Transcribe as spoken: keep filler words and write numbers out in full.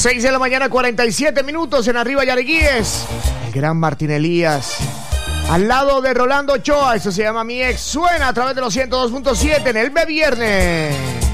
seis de la mañana, cuarenta y siete minutos en Arriba Yareguíes. El gran Martín Elías. Al lado de Rolando Ochoa, eso se llama Mi Ex. Suena a través de los ciento dos punto siete en el B Viernes.